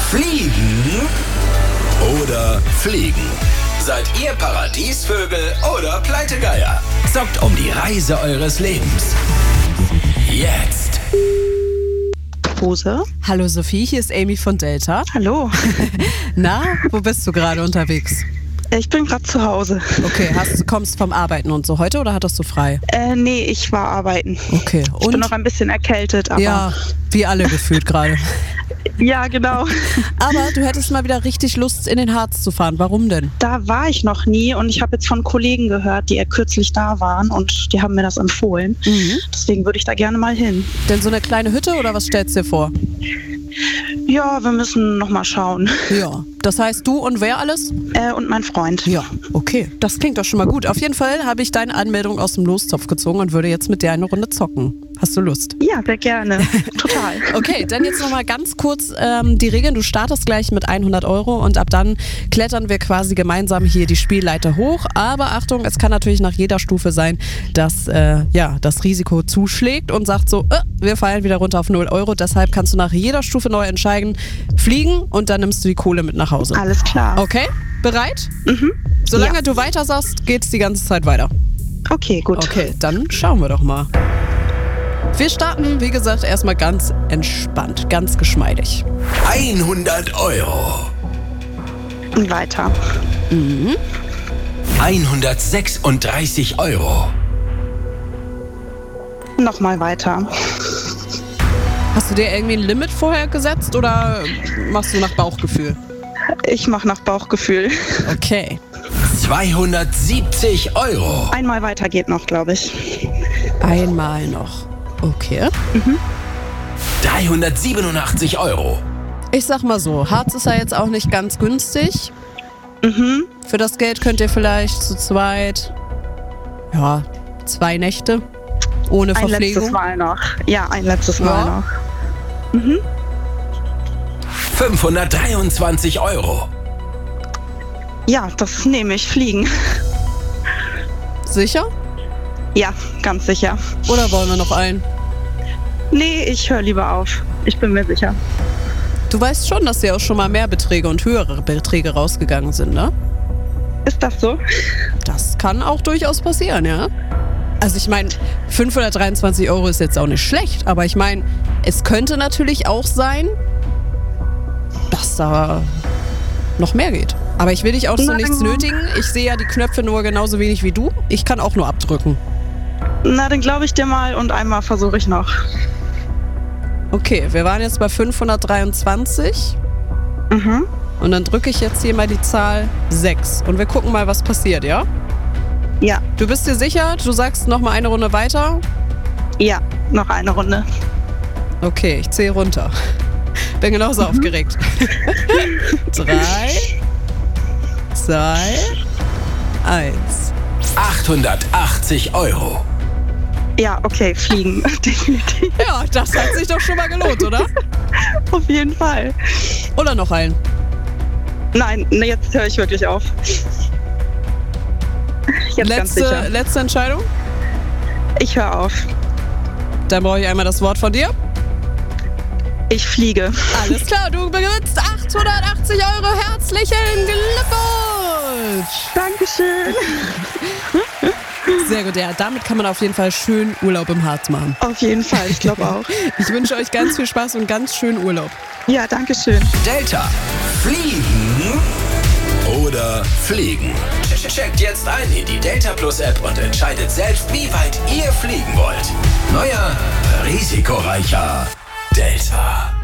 Fliegen oder Fliegen? Seid ihr Paradiesvögel oder Pleitegeier? Zockt um die Reise eures Lebens. Jetzt. Hose. Hallo Sophie, hier ist Amy von Delta. Hallo. Na, wo bist du gerade unterwegs? Ich bin gerade zu Hause. Okay, kommst vom Arbeiten und so heute oder hattest du frei? Nee, ich war arbeiten. Okay. Und? Ich bin noch ein bisschen erkältet, aber... Ja, wie alle gefühlt gerade. Ja, genau. Aber du hättest mal wieder richtig Lust, in den Harz zu fahren. Warum denn? Da war ich noch nie und ich habe jetzt von Kollegen gehört, die kürzlich da waren und die haben mir das empfohlen. Deswegen würde ich da gerne mal hin. Denn so eine kleine Hütte oder was stellst du dir vor? Ja, wir müssen noch mal schauen. Ja, das heißt du und wer alles? Und mein Freund. Ja, okay. Das klingt doch schon mal gut. Auf jeden Fall habe ich deine Anmeldung aus dem Lostopf gezogen und würde jetzt mit dir eine Runde zocken. Hast du Lust? Ja, sehr gerne. Total. Okay, dann jetzt nochmal ganz kurz die Regeln. Du startest gleich mit 100 € und ab dann klettern wir quasi gemeinsam hier die Spielleiter hoch. Aber Achtung, es kann natürlich nach jeder Stufe sein, dass das Risiko zuschlägt und sagt so, wir fallen wieder runter auf 0 €. Deshalb kannst du nach jeder Stufe neu entscheiden, fliegen und dann nimmst du die Kohle mit nach Hause. Alles klar. Okay, bereit? Mhm. Solange du weiter sagst, geht's die ganze Zeit weiter. Okay, gut. Okay, dann schauen wir doch mal. Wir starten, wie gesagt, erstmal ganz entspannt, ganz geschmeidig. 100 €. Und weiter. 136 €. Nochmal weiter. Hast du dir irgendwie ein Limit vorher gesetzt oder machst du nach Bauchgefühl? Ich mache nach Bauchgefühl. Okay. 270 €. Einmal weiter geht noch, glaube ich. Einmal noch. Okay. 387 €. Ich sag mal so, Harz ist ja jetzt auch nicht ganz günstig. Für das Geld könnt ihr vielleicht zu zweit, 2 Nächte ohne Ein letztes Verpflegung. Mal noch. Ja, ein letztes Mal noch. 523 €. Ja, das nehme ich. Fliegen. Sicher? Ja, ganz sicher. Oder wollen wir noch einen? Nee, ich höre lieber auf. Ich bin mir sicher. Du weißt schon, dass dir auch schon mal mehr Beträge und höhere Beträge rausgegangen sind, ne? Ist das so? Das kann auch durchaus passieren, ja? Also ich meine, 523 € ist jetzt auch nicht schlecht, aber ich meine, es könnte natürlich auch sein, dass da noch mehr geht. Aber ich will dich auch zu nichts nötigen. Ich sehe ja die Knöpfe nur genauso wenig wie du. Ich kann auch nur abdrücken. Na, dann glaube ich dir mal und einmal versuche ich noch. Okay, wir waren jetzt bei 523. Und dann drücke ich jetzt hier mal die Zahl 6. Und wir gucken mal, was passiert, ja? Ja. Du bist dir sicher? Du sagst noch mal eine Runde weiter? Ja, noch eine Runde. Okay, ich zähle runter. Bin genauso aufgeregt. 3, 2, 1. 880 €. Ja, okay, fliegen. Definitiv. Ja, das hat sich doch schon mal gelohnt, oder? Auf jeden Fall. Oder noch einen? Nein, jetzt höre ich wirklich auf. Jetzt ganz sicher. Letzte Entscheidung? Ich höre auf. Dann brauche ich einmal das Wort von dir. Ich fliege. Alles klar, du gewinnst 880 €. Herzlichen Glückwunsch! Dankeschön. Sehr gut, ja. Damit kann man auf jeden Fall schön Urlaub im Harz machen. Auf jeden Fall, ich glaube auch. Ich wünsche euch ganz viel Spaß und ganz schönen Urlaub. Ja, danke schön. Delta. Fliegen oder fliegen? Checkt jetzt ein in die Delta Plus App und entscheidet selbst, wie weit ihr fliegen wollt. Neuer, risikoreicher Delta.